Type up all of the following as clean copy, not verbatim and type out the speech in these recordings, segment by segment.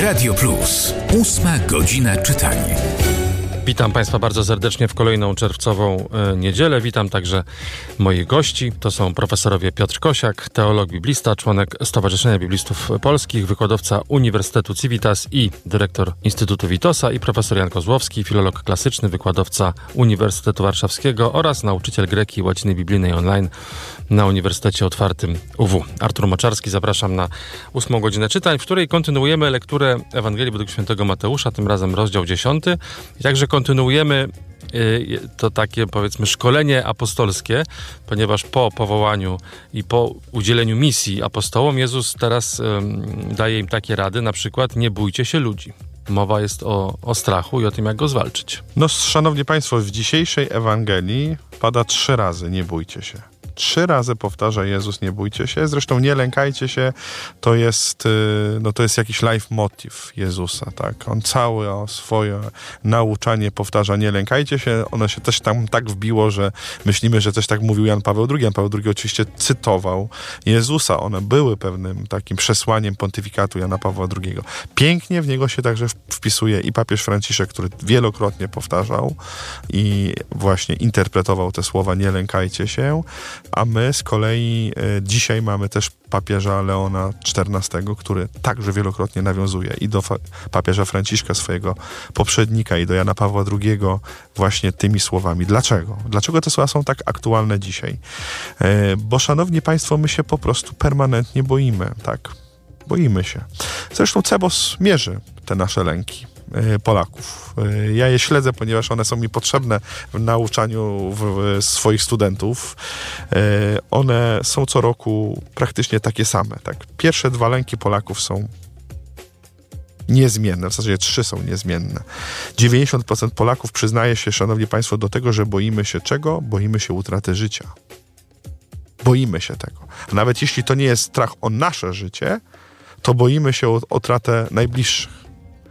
Radio Plus. 8 godzina czytania. Witam Państwa bardzo serdecznie w kolejną czerwcową niedzielę. Witam także moich gości. To są profesorowie Piotr Kosiak, teolog biblista, członek Stowarzyszenia Biblistów Polskich, wykładowca Uniwersytetu Civitas i dyrektor Instytutu Witosa, i profesor Jan Kozłowski, filolog klasyczny, wykładowca Uniwersytetu Warszawskiego oraz nauczyciel greki i łaciny biblijnej online na Uniwersytecie Otwartym UW. Artur Moczarski, zapraszam na 8 godzinę czytań, w której kontynuujemy lekturę Ewangelii według świętego Mateusza, tym razem rozdział 10. I także kontynuujemy to takie, powiedzmy, szkolenie apostolskie, ponieważ po powołaniu i po udzieleniu misji apostołom Jezus teraz daje im takie rady, na przykład: nie bójcie się ludzi. Mowa jest o strachu i o tym, jak go zwalczyć. No, szanowni państwo, w dzisiejszej Ewangelii pada 3 razy: nie bójcie się. 3 razy powtarza Jezus: nie bójcie się. Zresztą nie lękajcie się, to jest jakiś leitmotiv Jezusa, tak? On całe swoje nauczanie powtarza: nie lękajcie się. Ono się też tam tak wbiło, że myślimy, że też tak mówił Jan Paweł II. Jan Paweł II oczywiście cytował Jezusa. One były pewnym takim przesłaniem pontyfikatu Jana Pawła II. Pięknie w niego się także wpisuje i papież Franciszek, który wielokrotnie powtarzał i właśnie interpretował te słowa: nie lękajcie się. A my z kolei dzisiaj mamy też papieża Leona XIV, który także wielokrotnie nawiązuje i do papieża Franciszka, swojego poprzednika, i do Jana Pawła II właśnie tymi słowami. Dlaczego? Dlaczego te słowa są tak aktualne dzisiaj? Bo, szanowni państwo, my się po prostu permanentnie boimy, tak? Boimy się. Zresztą Cebos mierzy te nasze lęki Polaków. Ja je śledzę, ponieważ one są mi potrzebne w nauczaniu swoich studentów. One są co roku praktycznie takie same. Tak? Pierwsze 2 lęki Polaków są niezmienne, w zasadzie 3 są niezmienne. 90% Polaków przyznaje się, szanowni państwo, do tego, że boimy się czego? Boimy się utraty życia. Boimy się tego. A nawet jeśli to nie jest strach o nasze życie, to boimy się o utratę najbliższych.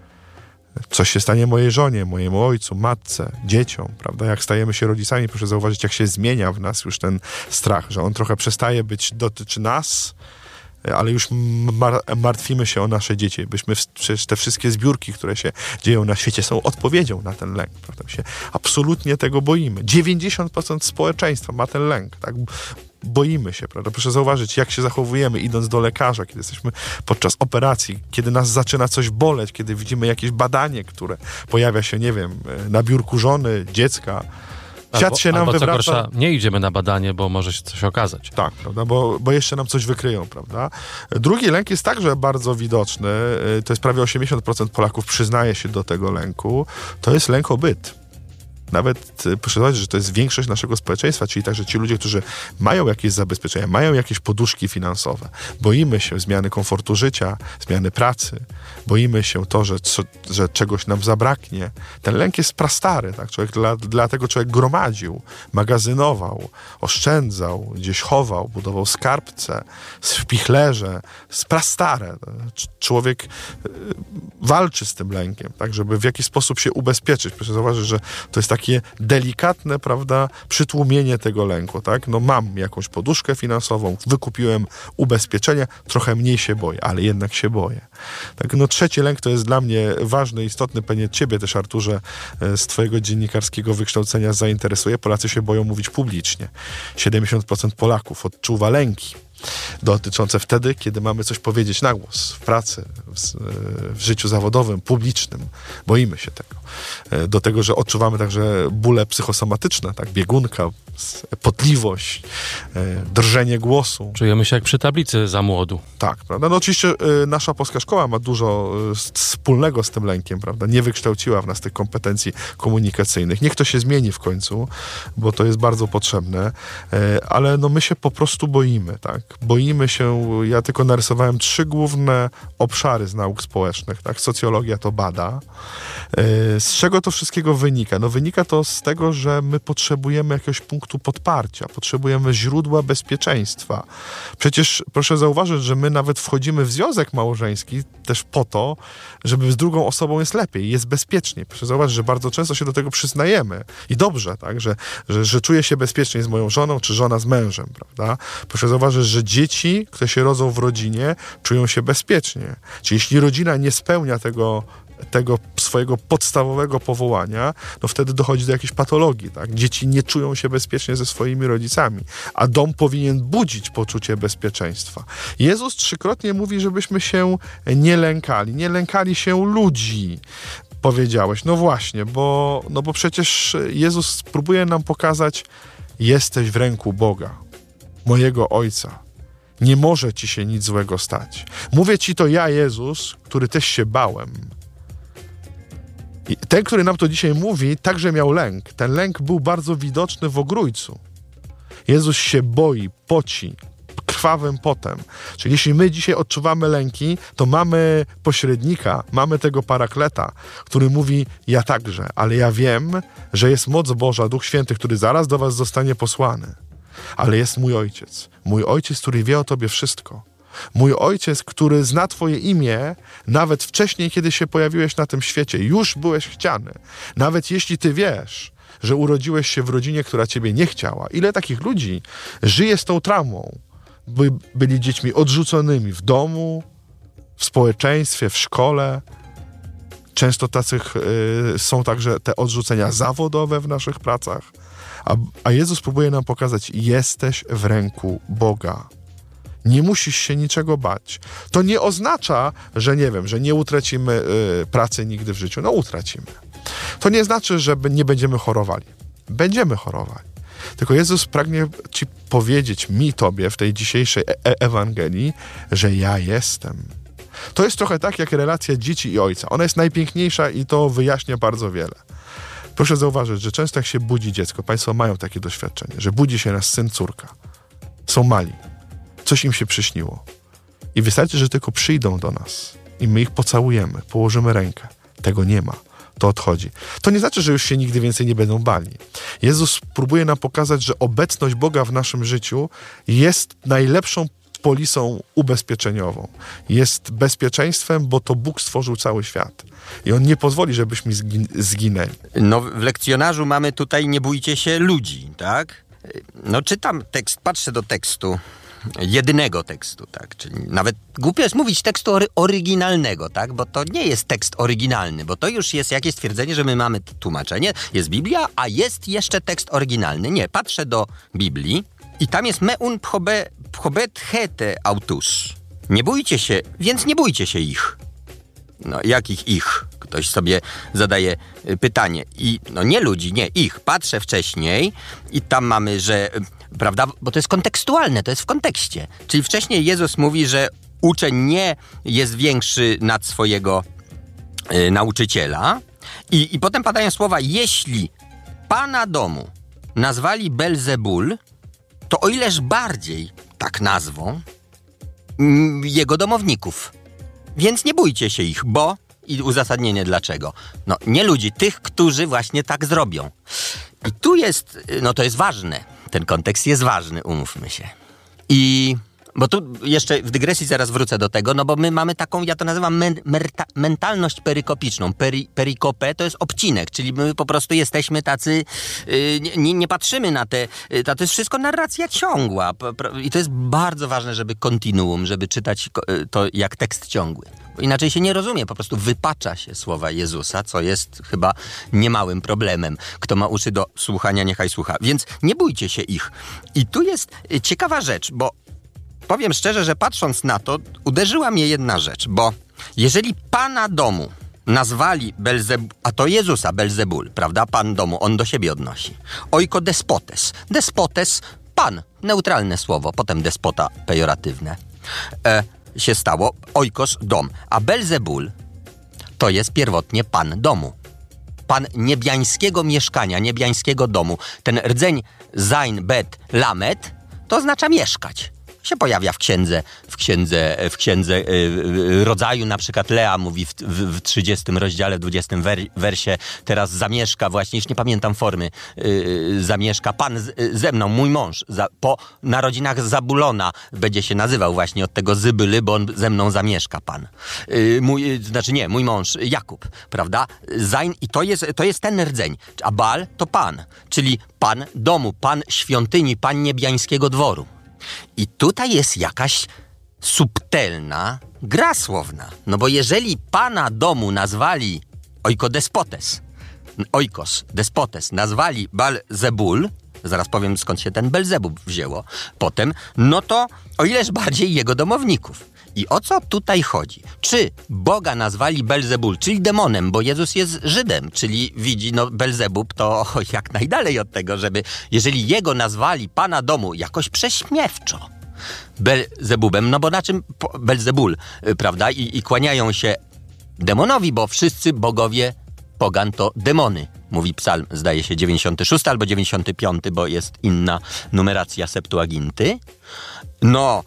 Coś się stanie mojej żonie, mojemu ojcu, matce, dzieciom, prawda? Jak stajemy się rodzicami, proszę zauważyć, jak się zmienia w nas już ten strach, że on trochę przestaje dotyczy nas, ale już martwimy się o nasze dzieci. Przecież te wszystkie zbiórki, które się dzieją na świecie, są odpowiedzią na ten lęk, prawda? My się absolutnie tego boimy. 90% społeczeństwa ma ten lęk, tak? Boimy się, prawda? Proszę zauważyć, jak się zachowujemy, idąc do lekarza, kiedy jesteśmy podczas operacji, kiedy nas zaczyna coś boleć, kiedy widzimy jakieś badanie, które pojawia się, nie wiem, na biurku żony, dziecka. Świat się nam wywraca. Co gorsza, nie idziemy na badanie, bo może się coś okazać. Tak, prawda? Bo jeszcze nam coś wykryją, prawda? Drugi lęk jest także bardzo widoczny. To jest prawie 80% Polaków przyznaje się do tego lęku. To jest lęk o byt. Nawet proszę zobaczyć, że to jest większość naszego społeczeństwa, czyli także ci ludzie, którzy mają jakieś zabezpieczenia, mają jakieś poduszki finansowe. Boimy się zmiany komfortu życia, zmiany pracy. Boimy się to, że czegoś nam zabraknie. Ten lęk jest prastary. Tak? Dlatego człowiek gromadził, magazynował, oszczędzał, gdzieś chował, budował skarbce, spichlerze. Jest prastare. Człowiek walczy z tym lękiem, tak? Żeby w jakiś sposób się ubezpieczyć. Proszę zauważyć, że to jest takie delikatne, prawda, przytłumienie tego lęku, tak? No, mam jakąś poduszkę finansową, wykupiłem ubezpieczenie, trochę mniej się boję, ale jednak się boję. Tak, no, trzeci lęk to jest dla mnie ważny, istotny, pewnie ciebie też, Arturze, z twojego dziennikarskiego wykształcenia zainteresuje. Polacy się boją mówić publicznie. 70% Polaków odczuwa lęki dotyczące wtedy, kiedy mamy coś powiedzieć na głos, w pracy, w życiu zawodowym, publicznym. Boimy się tego. Do tego, że odczuwamy także bóle psychosomatyczne, tak, biegunka, potliwość, drżenie głosu. Czujemy się jak przy tablicy za młodu. Tak, prawda? No oczywiście nasza polska szkoła ma dużo wspólnego z tym lękiem, prawda? Nie wykształciła w nas tych kompetencji komunikacyjnych. Niech to się zmieni w końcu, bo to jest bardzo potrzebne, ale no my się po prostu boimy, tak? Boimy się, ja tylko narysowałem 3 główne obszary z nauk społecznych, tak? Socjologia to bada. Z czego to wszystkiego wynika? No wynika to z tego, że my potrzebujemy jakiegoś punktu podparcia, potrzebujemy źródła bezpieczeństwa. Przecież proszę zauważyć, że my nawet wchodzimy w związek małżeński też po to, żeby z drugą osobą jest lepiej, jest bezpieczniej. Proszę zauważyć, że bardzo często się do tego przyznajemy. I dobrze, tak? Że czuję się bezpieczniej z moją żoną, czy żona z mężem, prawda? Proszę zauważyć, że że dzieci, które się rodzą w rodzinie, czują się bezpiecznie. Czyli jeśli rodzina nie spełnia tego swojego podstawowego powołania, no wtedy dochodzi do jakiejś patologii, tak? Dzieci nie czują się bezpiecznie ze swoimi rodzicami, a dom powinien budzić poczucie bezpieczeństwa. Jezus 3-krotnie mówi, żebyśmy się nie lękali się ludzi. Powiedziałeś, no właśnie, bo przecież Jezus próbuje nam pokazać, jesteś w ręku Boga, mojego Ojca. Nie może ci się nic złego stać. Mówię ci to ja, Jezus, który też się bałem. I ten, który nam to dzisiaj mówi, także miał lęk. Ten lęk był bardzo widoczny w ogrójcu. Jezus się boi, poci, krwawym potem. Czyli jeśli my dzisiaj odczuwamy lęki, to mamy pośrednika, mamy tego Parakleta, który mówi, ja także, ale ja wiem, że jest moc Boża, Duch Święty, który zaraz do was zostanie posłany. Ale jest mój ojciec, który wie o tobie wszystko. Mój ojciec, który zna twoje imię, nawet wcześniej, kiedy się pojawiłeś na tym świecie, już byłeś chciany. Nawet jeśli ty wiesz, że urodziłeś się w rodzinie, która ciebie nie chciała. Ile takich ludzi żyje z tą traumą? Byli dziećmi odrzuconymi w domu, w społeczeństwie, w szkole. Często są także te odrzucenia zawodowe w naszych pracach. A Jezus próbuje nam pokazać, jesteś w ręku Boga. Nie musisz się niczego bać. To nie oznacza, że że nie utracimy pracy nigdy w życiu. No utracimy. To nie znaczy, że nie będziemy chorowali. Będziemy chorowali. Tylko Jezus pragnie ci powiedzieć, tobie w tej dzisiejszej Ewangelii, że ja jestem. To jest trochę tak, jak relacja dzieci i ojca. Ona jest najpiękniejsza i to wyjaśnia bardzo wiele. Proszę zauważyć, że często jak się budzi dziecko, państwo mają takie doświadczenie, że budzi się nasz syn, córka. Są mali. Coś im się przyśniło. I wystarczy, że tylko przyjdą do nas i my ich pocałujemy, położymy rękę. Tego nie ma. To odchodzi. To nie znaczy, że już się nigdy więcej nie będą bali. Jezus próbuje nam pokazać, że obecność Boga w naszym życiu jest najlepszą polisą ubezpieczeniową. Jest bezpieczeństwem, bo to Bóg stworzył cały świat. I On nie pozwoli, żebyśmy zginęli. No, w lekcjonarzu mamy tutaj nie bójcie się ludzi, tak? No czytam tekst, patrzę do tekstu, jedynego tekstu, tak? Czyli nawet głupio jest mówić tekstu oryginalnego, tak? Bo to nie jest tekst oryginalny, bo to już jest jakieś stwierdzenie, że my mamy tłumaczenie, jest Biblia, a jest jeszcze tekst oryginalny. Nie, patrzę do Biblii i tam jest meun phobet hete autus. Nie bójcie się, więc nie bójcie się ich. No, jakich ich? Ktoś sobie zadaje pytanie. I no nie ludzi, nie, ich. Patrzę wcześniej i tam mamy, że, prawda, bo to jest kontekstualne, to jest w kontekście. Czyli wcześniej Jezus mówi, że uczeń nie jest większy nad swojego nauczyciela. I potem padają słowa, jeśli pana domu nazwali Belzebul, to o ileż bardziej tak nazwą jego domowników. Więc nie bójcie się ich, bo... I uzasadnienie dlaczego. No, nie ludzi, tych, którzy właśnie tak zrobią. I tu jest... No to jest ważne. Ten kontekst jest ważny, umówmy się. Bo tu jeszcze w dygresji zaraz wrócę do tego, no bo my mamy taką, ja to nazywam mentalność perykopiczną. Perikopę to jest obcinek, czyli my po prostu jesteśmy tacy, nie patrzymy na te, to jest wszystko narracja ciągła. I to jest bardzo ważne, żeby kontinuum, żeby czytać to jak tekst ciągły. Bo inaczej się nie rozumie, po prostu wypacza się słowa Jezusa, co jest chyba niemałym problemem. Kto ma uszy do słuchania, niechaj słucha. Więc nie bójcie się ich. I tu jest ciekawa rzecz, bo powiem szczerze, że patrząc na to, uderzyła mnie jedna rzecz, bo jeżeli pana domu nazwali Belzebul, a to Jezusa Belzebul, prawda? Pan domu, on do siebie odnosi. Oiko despotes. Despotes, pan, neutralne słowo, potem despota pejoratywne. Się stało, oikos, dom. A Belzebul to jest pierwotnie pan domu. Pan niebiańskiego mieszkania, niebiańskiego domu. Ten rdzeń zain, bet, lamet to oznacza mieszkać. Się pojawia w księdze rodzaju, na przykład Lea mówi w 30 rozdziale, 20 wersie, teraz zamieszka właśnie, już nie pamiętam formy, zamieszka Pan ze mną, mój mąż, po narodzinach Zabulona będzie się nazywał właśnie od tego Zybyly, bo on ze mną zamieszka Pan. Mój mąż Jakub, prawda? Zain, i to jest ten rdzeń, a Baal to Pan, czyli Pan domu, Pan świątyni, Pan niebiańskiego dworu. I tutaj jest jakaś subtelna gra słowna. No bo jeżeli pana domu nazwali oikos despotes, nazwali Belzebul, zaraz powiem skąd się ten Belzebub wzięło potem, no to o ileż bardziej jego domowników. I o co tutaj chodzi? Czy Boga nazwali Belzebul, czyli demonem, bo Jezus jest Żydem, czyli widzi, Belzebub to jak najdalej od tego, żeby, jeżeli jego nazwali pana domu jakoś prześmiewczo Belzebubem, no bo na czym Belzebul, prawda? I kłaniają się demonowi, bo wszyscy bogowie pogan to demony. Mówi psalm, zdaje się, 96 albo 95, bo jest inna numeracja Septuaginty. No,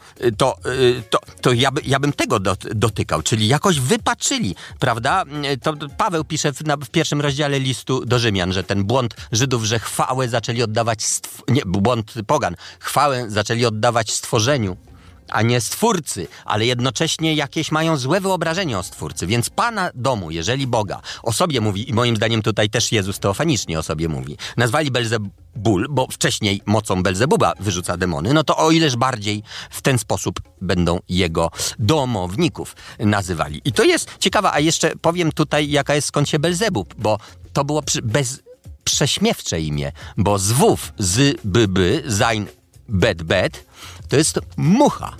to ja bym tego dotykał, czyli jakoś wypaczyli, prawda? To Paweł pisze w pierwszym rozdziale listu do Rzymian, że ten błąd Żydów, że chwałę zaczęli oddawać, błąd pogan, chwałę zaczęli oddawać stworzeniu, a nie Stwórcy, ale jednocześnie jakieś mają złe wyobrażenie o Stwórcy. Więc pana domu, jeżeli Boga o sobie mówi, i moim zdaniem tutaj też Jezus teofanicznie o sobie mówi, nazwali Belzebul, bo wcześniej mocą Belzebuba wyrzuca demony, no to o ileż bardziej w ten sposób będą jego domowników nazywali. I to jest ciekawe, a jeszcze powiem tutaj, jaka jest skąd się Belzebub, bo to było prześmiewcze imię, bo zwów, zain, bet, to jest mucha.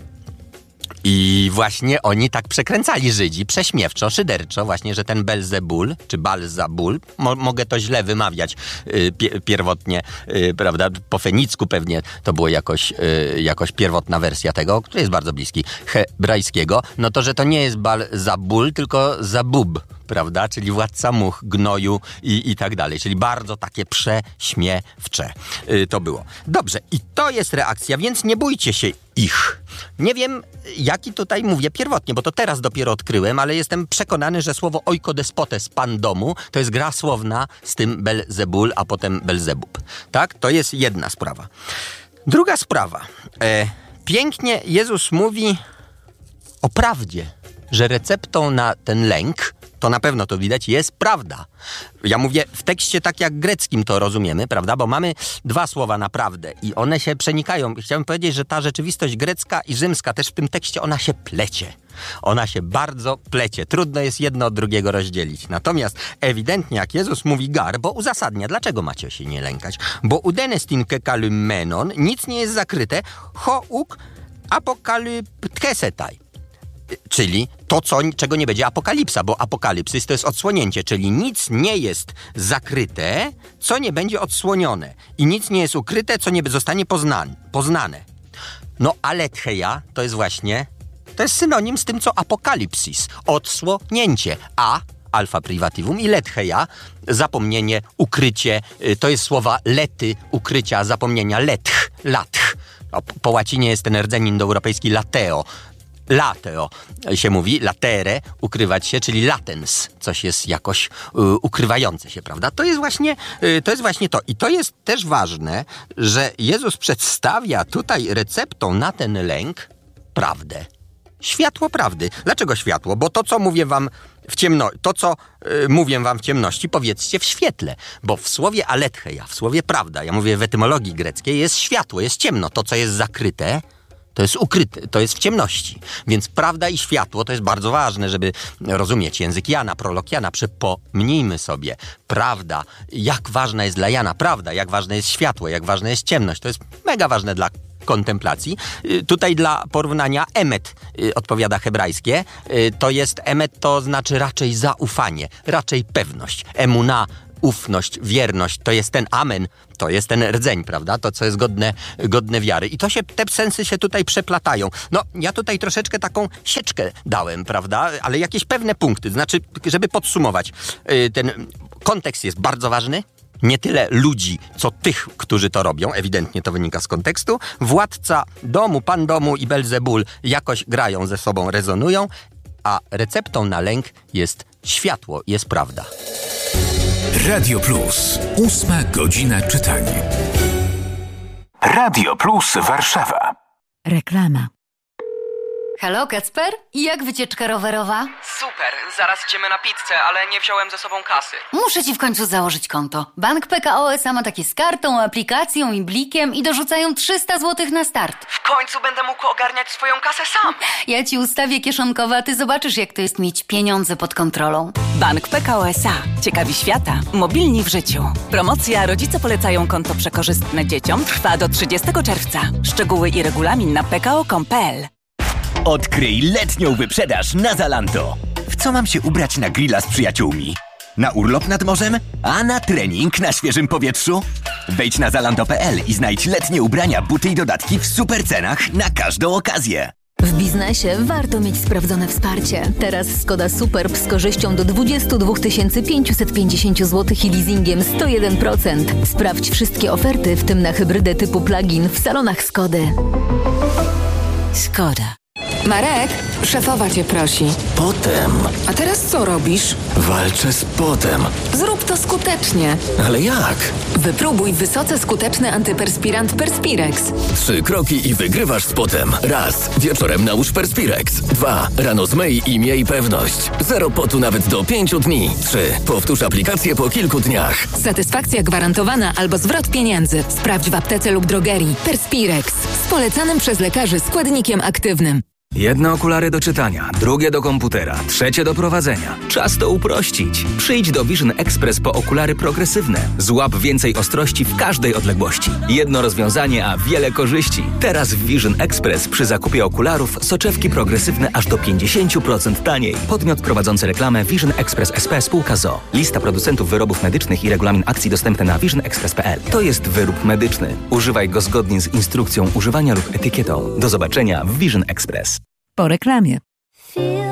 I właśnie oni tak przekręcali Żydzi, prześmiewczo, szyderczo, właśnie, że ten Belzebul, czy Balzabul, mogę to źle wymawiać pierwotnie, prawda, po fenicku pewnie to było jakoś pierwotna wersja tego, który jest bardzo bliski hebrajskiego, no to, że to nie jest Balzabul, tylko Zabub, prawda, czyli władca much, gnoju i tak dalej, czyli bardzo takie prześmiewcze to było. Dobrze, i to jest reakcja, więc nie bójcie się ich. Nie wiem, jaki tutaj mówię pierwotnie, bo to teraz dopiero odkryłem, ale jestem przekonany, że słowo oikodespotes, pan domu, to jest gra słowna z tym Belzebul, a potem Belzebub. Tak? To jest jedna sprawa. Druga sprawa. Pięknie Jezus mówi o prawdzie, że receptą na ten lęk, to na pewno to widać, jest prawda. Ja mówię w tekście tak jak greckim to rozumiemy, prawda? Bo mamy dwa słowa na prawdę i one się przenikają. Chciałbym powiedzieć, że ta rzeczywistość grecka i rzymska też w tym tekście, ona się plecie. Ona się bardzo plecie. Trudno jest jedno od drugiego rozdzielić. Natomiast ewidentnie jak Jezus mówi gar, bo uzasadnia, dlaczego macie się nie lękać? Bo udenestin kekalymenon, nic nie jest zakryte, houk apokalyptkesetaj. Czyli to, czego nie będzie apokalipsa, bo apokalipsys to jest odsłonięcie, czyli nic nie jest zakryte, co nie będzie odsłonione i nic nie jest ukryte, co nie zostanie poznane. No aletheia to jest synonim z tym, co apokalipsis, odsłonięcie, a alfa privativum i letheia, zapomnienie, ukrycie, to jest słowa lety, ukrycia, zapomnienia, latch. No, po łacinie jest ten rdzeń indoeuropejski lateo się mówi, latere, ukrywać się, czyli latens, coś jest jakoś ukrywające się, prawda? To jest właśnie to. I to jest też ważne, że Jezus przedstawia tutaj receptą na ten lęk prawdę. Światło prawdy. Dlaczego światło? Bo to, co mówię wam w ciemności, powiedzcie w świetle. Bo w słowie aletheia, w słowie prawda, ja mówię w etymologii greckiej, jest światło, jest ciemno. To, co jest zakryte, to jest ukryte, to jest w ciemności. Więc prawda i światło to jest bardzo ważne, żeby rozumieć język Jana, prolog Jana. Przypomnijmy sobie, prawda, jak ważna jest dla Jana prawda, jak ważne jest światło, jak ważna jest ciemność. To jest mega ważne dla kontemplacji. Tutaj dla porównania emet odpowiada hebrajskie. To jest emet, to znaczy raczej zaufanie, raczej pewność. Emuna, ufność, wierność, to jest ten amen, to jest ten rdzeń, prawda? To, co jest godne wiary. I te sensy się tutaj przeplatają. No, ja tutaj troszeczkę taką sieczkę dałem, prawda? Ale jakieś pewne punkty. Znaczy, żeby podsumować, ten kontekst jest bardzo ważny. Nie tyle ludzi, co tych, którzy to robią. Ewidentnie to wynika z kontekstu. Władca domu, pan domu i Belzebul jakoś grają ze sobą, rezonują, a receptą na lęk jest światło, jest prawda. Radio Plus. 8 godzina czytania. Radio Plus Warszawa. Reklama. Halo, Kacper? I jak wycieczka rowerowa? Super, zaraz idziemy na pizzę, ale nie wziąłem ze sobą kasy. Muszę ci w końcu założyć konto. Bank PKO SA ma takie z kartą, aplikacją i blikiem i dorzucają 300 zł na start. W końcu będę mógł ogarniać swoją kasę sam. Ja ci ustawię kieszonkowe, a ty zobaczysz, jak to jest mieć pieniądze pod kontrolą. Bank PKO SA. Ciekawi świata. Mobilni w życiu. Promocja Rodzice polecają konto przekorzystne dzieciom trwa do 30 czerwca. Szczegóły i regulamin na pko.com.pl. Odkryj letnią wyprzedaż na Zalando. W co mam się ubrać na grilla z przyjaciółmi? Na urlop nad morzem? A na trening na świeżym powietrzu? Wejdź na zalando.pl i znajdź letnie ubrania, buty i dodatki w super cenach na każdą okazję. W biznesie warto mieć sprawdzone wsparcie. Teraz Skoda Superb z korzyścią do 22 550 zł i leasingiem 101%. Sprawdź wszystkie oferty, w tym na hybrydę typu plug-in w salonach Skody. Skoda. Marek, szefowa cię prosi. Potem. A teraz co robisz? Walczę z potem. Zrób to skutecznie. Ale jak? Wypróbuj wysoce skuteczny antyperspirant Perspirex. 3 kroki i wygrywasz z potem. Raz. Wieczorem nałóż Perspirex. 2. Rano zmyj i miej pewność. 0 potu nawet do 5 dni. 3. Powtórz aplikację po kilku dniach. Satysfakcja gwarantowana albo zwrot pieniędzy. Sprawdź w aptece lub drogerii. Perspirex. Z polecanym przez lekarzy składnikiem aktywnym. Jedne okulary do czytania, drugie do komputera, trzecie do prowadzenia. Czas to uprościć. Przyjdź do Vision Express po okulary progresywne. Złap więcej ostrości w każdej odległości. Jedno rozwiązanie, a wiele korzyści. Teraz w Vision Express przy zakupie okularów soczewki progresywne aż do 50% taniej. Podmiot prowadzący reklamę Vision Express SP spółka ZOO. Lista producentów wyrobów medycznych i regulamin akcji dostępny na visionexpress.pl. To jest wyrób medyczny. Używaj go zgodnie z instrukcją używania lub etykietą. Do zobaczenia w Vision Express. Po reklamie.